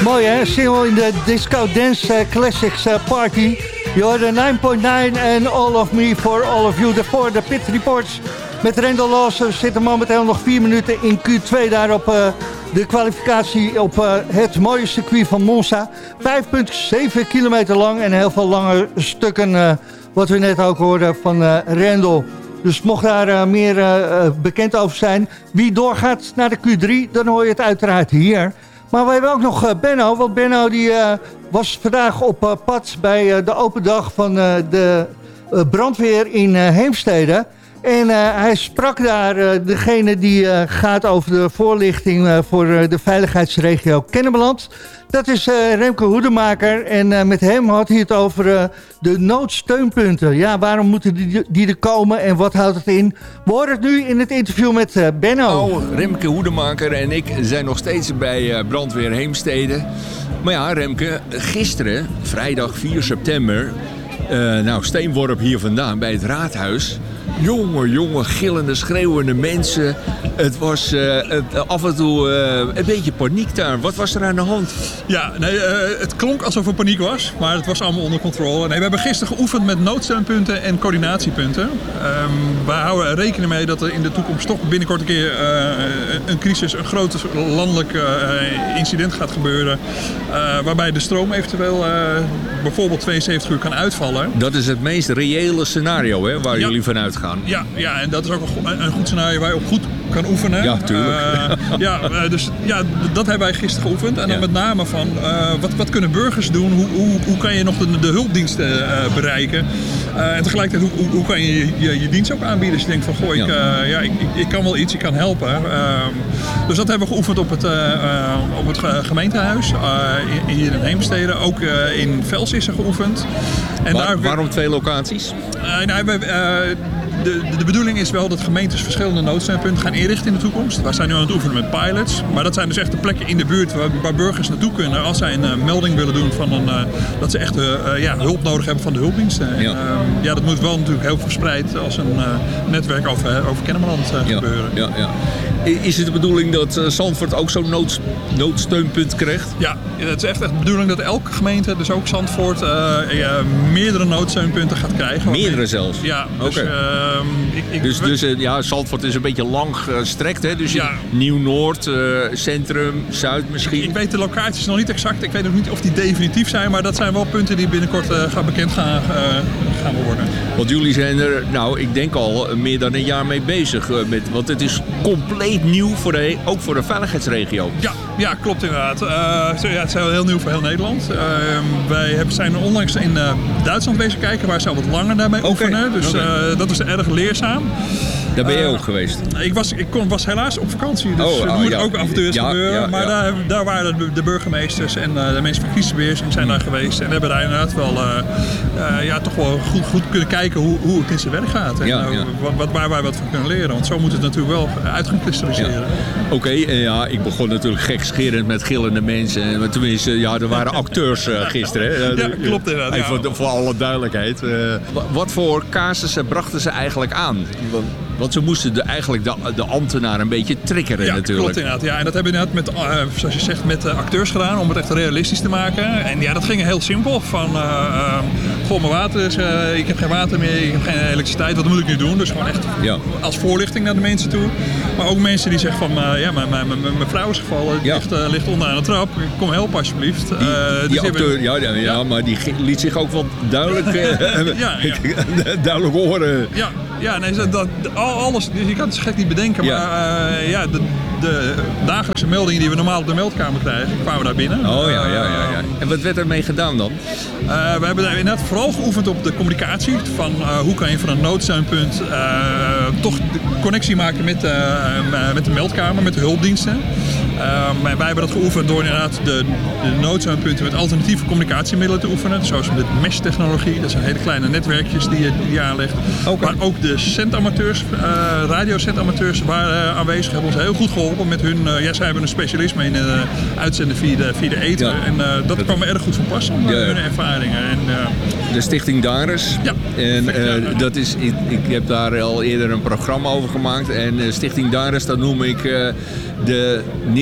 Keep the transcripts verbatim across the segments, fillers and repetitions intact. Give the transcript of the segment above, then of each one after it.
Mooi hè, single in de Disco Dance uh, Classics uh, Party. Je hoorde nine point nine en All of Me for All of You. Daarvoor de Pit Reports met Randall Lawson. Zitten momenteel nog vier minuten in Q twee daar op uh, de kwalificatie op uh, het mooie circuit van Monza. vijf komma zeven kilometer lang en heel veel lange stukken uh, wat we net ook hoorden van uh, Randall. Dus mocht daar uh, meer uh, bekend over zijn, wie doorgaat naar de Q drie, dan hoor je het uiteraard hier. Maar we hebben ook nog uh, Benno, want Benno die, uh, was vandaag op uh, pad bij uh, de open dag van uh, de uh, brandweer in uh, Heemstede. En uh, hij sprak daar uh, degene die uh, gaat over de voorlichting uh, voor uh, de veiligheidsregio Kennemerland. Dat is uh, Remke Hoedemaker en uh, met hem had hij het over uh, de noodsteunpunten. Ja, waarom moeten die, die er komen en wat houdt het in? We horen het nu in het interview met uh, Benno. Oh, Remke Hoedemaker en ik zijn nog steeds bij uh, brandweer Heemstede. Maar ja, Remke, gisteren, vrijdag vier september, uh, nou steenworp hier vandaan bij het raadhuis. Jonge, jonge, gillende, schreeuwende mensen. Het was uh, het, af en toe uh, een beetje paniek daar. Wat was er aan de hand? Ja, nee, uh, het klonk alsof er paniek was, maar het was allemaal onder controle. Nee, we hebben gisteren geoefend met noodsteunpunten en coördinatiepunten. Um, we houden rekening mee dat er in de toekomst toch binnenkort een keer uh, een crisis, een groot landelijk uh, incident gaat gebeuren. Uh, waarbij de stroom eventueel uh, bijvoorbeeld tweeënzeventig uur kan uitvallen. Dat is het meest reële scenario hè, waar ja. jullie vanuit gaan. Ja, ja, en dat is ook een, een goed scenario waar je op goed kan oefenen. Ja, tuurlijk. Uh, ja, dus ja, dat hebben wij gisteren geoefend. En dan ja. met name van, uh, wat, wat kunnen burgers doen? Hoe, hoe, hoe kan je nog de, de hulpdiensten uh, bereiken? Uh, en tegelijkertijd, hoe, hoe kan je je, je dienst ook aanbieden? Dus je denkt van, goh, ik, ja. Uh, ja, ik, ik, ik kan wel iets, ik kan helpen. Uh, dus dat hebben we geoefend op het, uh, uh, op het gemeentehuis. Uh, hier in Heemstede. Ook uh, in Vels is er geoefend. En Waar, daar, waarom twee locaties? Uh, nou, we, uh, De, de, de bedoeling is wel dat gemeentes verschillende noodsteunpunten gaan inrichten in de toekomst. We zijn nu aan het oefenen met pilots. Maar dat zijn dus echt de plekken in de buurt waar, waar burgers naartoe kunnen als zij een uh, melding willen doen van een, uh, dat ze echt uh, ja, hulp nodig hebben van de hulpdiensten. Ja. En, uh, ja, dat moet wel natuurlijk heel verspreid als een uh, netwerk over, over Kennemerland uh, ja, gebeuren. Ja, ja. Is het de bedoeling dat uh, Zandvoort ook zo'n nood, noodsteunpunt krijgt? Ja, het is echt, echt de bedoeling dat elke gemeente, dus ook Zandvoort, uh, uh, meerdere noodsteunpunten gaat krijgen. Meerdere zelfs? Ja, dus... Okay. Uh, ik, ik, dus dus uh, ja, Zandvoort is een beetje lang gestrekt, hè? Dus ja. Nieuw-Noord, uh, Centrum, Zuid misschien? Ik, ik weet de locaties nog niet exact. Ik weet ook niet of die definitief zijn, maar dat zijn wel punten die binnenkort uh, gaan bekend gaan, uh, gaan worden. Want jullie zijn er, nou, ik denk al meer dan een jaar mee bezig. Uh, met, want het is compleet nieuw, voor de, ook voor de veiligheidsregio. Ja, ja klopt inderdaad. Uh, ja, het is heel nieuw voor heel Nederland. Uh, wij hebben, zijn onlangs in uh, Duitsland bezig kijken, waar ze al wat langer daarmee okay. oefenen. Dus okay. uh, dat is erg leerzaam. Daar ben je uh, ook geweest? Ik was, ik kon, was helaas op vakantie, dus oh, er oh, moet ja. ook af en toe eens ja, gebeuren. Ja, maar ja. Daar, daar waren de, de burgemeesters en uh, de mensen van crisisbeheersing zijn daar geweest. En hebben daar inderdaad wel uh, uh, ja, toch wel goed, goed kunnen kijken hoe, hoe het in zijn werk gaat. En ja, uh, ja. wat, waar wij wat van kunnen leren. Want zo moet het natuurlijk wel uit gaan kristalliseren. Ja. Oké, okay, uh, ja, ik begon natuurlijk gekscherend met gillende mensen. Maar tenminste, ja, er waren acteurs uh, gisteren. Hè. Ja, klopt inderdaad. Even ja. voor, voor alle duidelijkheid. Uh, wat voor casussen brachten ze eigenlijk aan? Want, want ze moesten de, eigenlijk de, de ambtenaar een beetje triggeren ja, natuurlijk. Klopt inderdaad. Ja, en dat hebben we inderdaad met, uh, zoals je zegt, met uh, acteurs gedaan om het echt realistisch te maken. En ja, dat ging heel simpel. Van, uh, uh, goh, mijn water is, uh, ik heb geen water meer, ik heb geen elektriciteit, wat moet ik nu doen? Dus gewoon echt ja. als voorlichting naar de mensen toe. Maar ook mensen die zeggen van, uh, ja, mijn, mijn, mijn, mijn vrouw is gevallen, die ja. ligt, uh, ligt onderaan de trap, kom helpen alsjeblieft. Uh, die dus die acteur, hebben... ja, ja, ja, ja, maar die liet zich ook wel duidelijk, uh, ja, ja. duidelijk horen. Ja. Ja, nee, dat, alles, je kan het gek niet bedenken, ja. maar uh, ja, de, de dagelijkse meldingen die we normaal op de meldkamer krijgen, kwamen daar binnen. Oh ja, ja, ja, ja. En wat werd ermee gedaan dan? Uh, we hebben daar inderdaad vooral geoefend op de communicatie. Van uh, hoe kan je van een noodsteunpunt uh, toch de connectie maken met, uh, met de meldkamer, met de hulpdiensten. Uh, wij hebben dat geoefend door inderdaad de, de noodsteunpunten met alternatieve communicatiemiddelen te oefenen. Zoals met mesh-technologie, dat zijn hele kleine netwerkjes die je, die je aanlegt. Okay. Maar ook de centamateurs, uh, radiocentamateurs waren uh, aanwezig, hebben ons heel goed geholpen met hun. Uh, ja, zij hebben een specialisme in uh, uitzenden via de, via de ether. Ja. En uh, dat, dat kwam er erg goed van pas, uh, ja, ja. hun ervaringen. En, uh, de Stichting Dares. Ja. En uh, dat is, ik, ik heb daar al eerder een programma over gemaakt. En uh, Stichting Dares, dat noem ik uh, de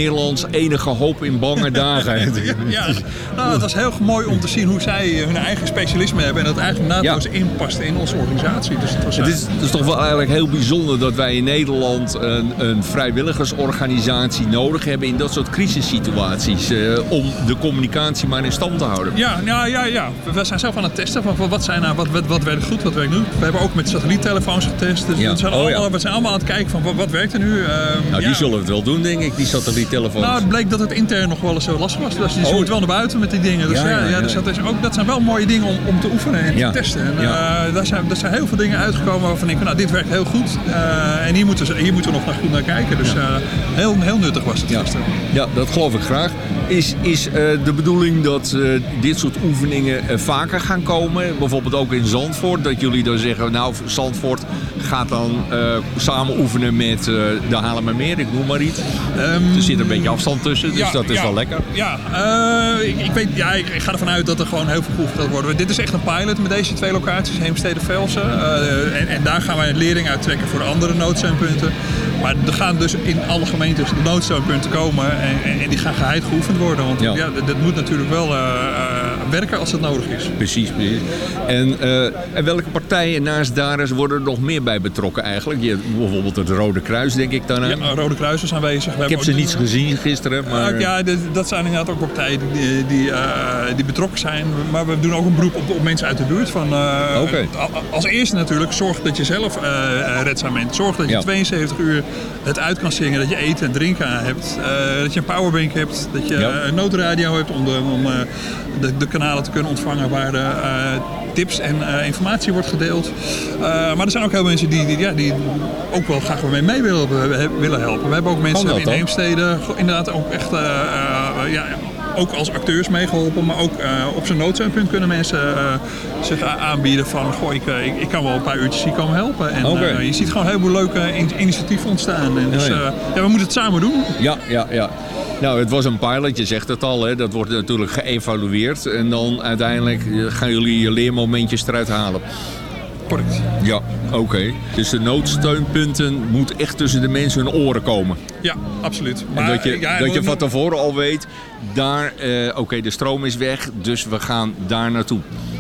Nederlands enige hoop in bange dagen. ja, ja. Nou, het was heel mooi om te zien hoe zij hun eigen specialisme hebben en dat eigenlijk naadloos ja. inpast in onze organisatie. Dus het, was, het, is, het is toch wel eigenlijk heel bijzonder dat wij in Nederland een, een vrijwilligersorganisatie nodig hebben in dat soort crisissituaties. Uh, om de communicatie maar in stand te houden. Ja, ja, ja, ja. We zijn zelf aan het testen van wat, zijn, wat, wat, wat werkt goed, wat werkt nu. We hebben ook met satelliettelefoons getest. Dus ja. we, zijn oh, allemaal, ja. we zijn allemaal aan het kijken van wat, wat werkt er nu. Uh, nou, ja. die zullen het wel doen, denk ik, die satelliettelefoons. Nou, het bleek dat het intern nog wel eens zo lastig was. Dus die zoekt oh. wel naar buiten met die dingen. Dus ja, ja, ja, ja, dus dat, is ook, dat zijn wel mooie dingen om, om te oefenen en ja. te testen. En, ja. uh, daar, zijn, daar zijn heel veel dingen uitgekomen waarvan ik, nou, dit werkt heel goed. Uh, en hier moeten, we, hier moeten we nog naar goed naar kijken. Dus uh, heel, heel nuttig was het ja. gisteren. Ja, dat geloof ik graag. Is, is uh, de bedoeling dat uh, dit soort oefeningen uh, vaker gaan komen? Bijvoorbeeld ook in Zandvoort. Dat jullie dan zeggen, nou, Zandvoort gaat dan uh, samen oefenen met uh, de Haarlemmermeer. Ik noem maar iets. Um, er zit een beetje afstand tussen, dus ja, dat is ja, wel lekker. Ja, uh, ik, ik, weet, ja ik, ik ga ervan uit dat er gewoon heel veel geoefend gaat worden. Dit is echt een pilot met deze twee locaties, Heemstede en Velsen. Uh, en, en daar gaan wij een lering uittrekken voor de andere noodsteunpunten. Maar er gaan dus in alle gemeentes de noodsteunpunten komen en, en, en die gaan geheid geoefend worden. Want ja. Ja, dat moet natuurlijk wel uh, uh, werken als het nodig is. Precies, precies. En, uh, en welke partijen naast Dares worden er nog meer bij betrokken eigenlijk? Je, bijvoorbeeld het Rode Kruis, denk ik dan aan. Ja, Rode Kruis is aanwezig. We ik heb ze niet gezien gisteren. Maar... Uh, ja, de, dat zijn inderdaad ook partijen die, die, uh, die betrokken zijn. Maar we doen ook een beroep op, op mensen uit de buurt. Van, uh, okay. Als eerste natuurlijk, zorg dat je zelf uh, redzaam bent. Zorg dat je ja. tweeënzeventig uur het uit kan zingen, dat je eten en drinken hebt. Uh, dat je een powerbank hebt, dat je ja. een noodradio hebt om, de, om uh, de, de kanalen te kunnen ontvangen waar de uh, tips en uh, informatie wordt gedeeld. Uh, maar er zijn ook heel veel mensen die, die, ja, die ook wel graag mee, mee willen, willen helpen. We hebben ook mensen in Heemstede inderdaad ook echt uh, uh, ja, ook als acteurs meegeholpen, maar ook uh, op zijn noodsteunpunt kunnen mensen uh, zich aanbieden van, goh, ik, ik, ik kan wel een paar uurtjes hier komen helpen. En okay. uh, je ziet gewoon heel veel leuke in, initiatieven ontstaan. En dus, uh, ja, we moeten het samen doen. Ja, ja, ja. Nou, het was een pilot, je zegt het al, hè. Dat wordt natuurlijk geëvalueerd en dan uiteindelijk gaan jullie je leermomentjes eruit halen. Correct. Ja, oké. Okay. Dus de noodsteunpunten moeten echt tussen de mensen hun oren komen. Ja, absoluut. Maar, en dat je, ja, dat je van tevoren al weet, daar, uh, oké, okay, de stroom is weg, dus we gaan daar naartoe.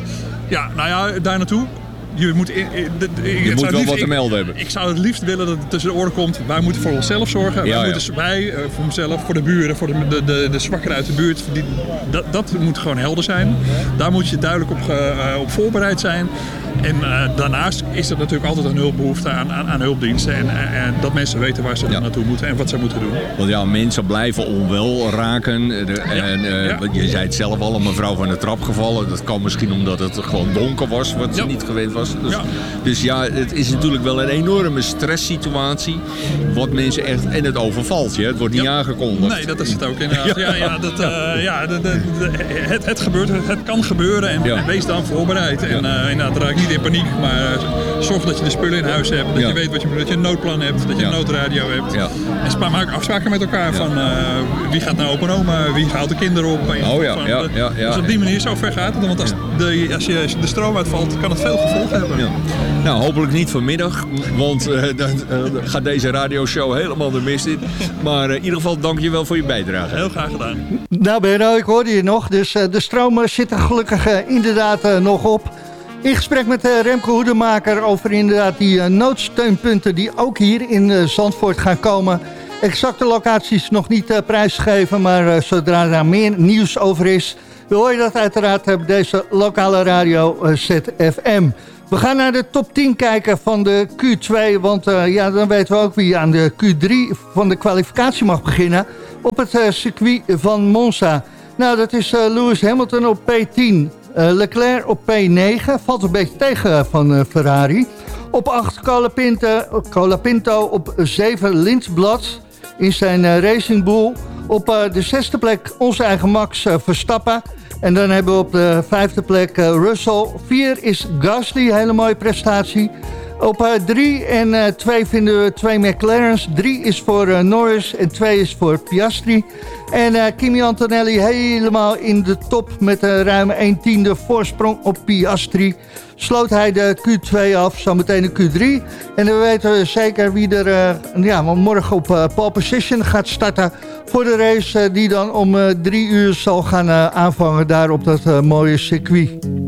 Ja, nou ja, daar naartoe. Je moet, in, in, de, je moet wel liefst, wat te melden ik, hebben. Ik zou het liefst willen dat het tussen de oren komt. Wij moeten voor onszelf zorgen. Ja, wij, ja. moeten, wij uh, voor mezelf, voor de buren, voor de, de, de, de zwakkeren uit de buurt. Die, dat, dat moet gewoon helder zijn. Daar moet je duidelijk op, uh, op voorbereid zijn. En uh, daarnaast is er natuurlijk altijd een hulpbehoefte aan, aan, aan hulpdiensten. En, en dat mensen weten waar ze ja. naartoe moeten en wat ze moeten doen. Want ja, mensen blijven onwel raken. De, ja. En, uh, ja. Je zei het zelf al, een mevrouw van de trap gevallen. Dat kan misschien omdat het gewoon donker was, wat ze ja. niet gewend was. Dus ja. dus ja, het is natuurlijk wel een enorme stresssituatie. Wat mensen echt... En het overvalt je, het wordt niet ja. aangekondigd. Nee, dat is het ook inderdaad. Ja, ja, ja, dat, uh, ja de, de, de, het, het gebeurt, het kan gebeuren en, ja. en wees dan voorbereid. En ja. uh, inderdaad, raak niet in paniek, maar uh, zorg dat je de spullen in huis hebt. Dat ja. je weet wat je, dat je een noodplan hebt, dat je ja. een noodradio hebt. Ja. En spa, maak afspraken met elkaar ja. van uh, wie gaat naar opa en oma, wie haalt de kinderen op. En oh ja, van, ja, ja, ja. Dus op die manier zo ver gaat het. Want als, de, als, je, als je de stroom uitvalt, kan het veel gevolgen hebben. Ja. Nou, hopelijk niet vanmiddag, want uh, dan uh, gaat deze radioshow helemaal de mist in. Maar uh, in ieder geval, dank je wel voor je bijdrage. Heel graag gedaan. Nou Benno, ik hoorde je nog, dus uh, de stroom zit er gelukkig uh, inderdaad uh, nog op. In gesprek met uh, Remke Hoedemaker over inderdaad die uh, noodsteunpunten die ook hier in uh, Zandvoort gaan komen. Exacte locaties nog niet uh, prijsgegeven, maar uh, zodra daar meer nieuws over is, dan hoor je dat uiteraard op deze lokale radio uh, Z F M. We gaan naar de top tien kijken van de Q twee, want uh, ja, dan weten we ook wie aan de Q drie van de kwalificatie mag beginnen op het uh, circuit van Monza. Nou, dat is uh, Lewis Hamilton op P tien. Uh, Leclerc op P negen, valt een beetje tegen van uh, Ferrari. Op acht Colapinto, Colapinto op zeven Lindblad in zijn uh, Racing Bull. Op uh, de zesde plek onze eigen Max uh, Verstappen. En dan hebben we op de vijfde plek uh, Russell. vier is Gasly, hele mooie prestatie. Op drie uh, en uh, twee vinden we twee McLaren's. drie is voor uh, Norris en twee is voor Piastri. En uh, Kimi Antonelli helemaal in de top met een uh, ruim een tiende voorsprong op Piastri. Sloot hij de Q twee af, zometeen de Q drie. En dan weten we zeker wie er uh, ja, morgen op uh, pole position gaat starten voor de race uh, die dan om uh, drie uur zal gaan uh, aanvangen daar op dat uh, mooie circuit.